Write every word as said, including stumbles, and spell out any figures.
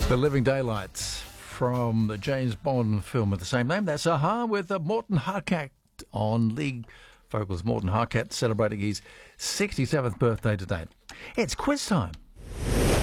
The Living Daylights from the James Bond film of the same name. That's Aha with uh, Morten Harkat on lead vocals. Morten Harkat celebrating his sixty-seventh birthday today. It's quiz time.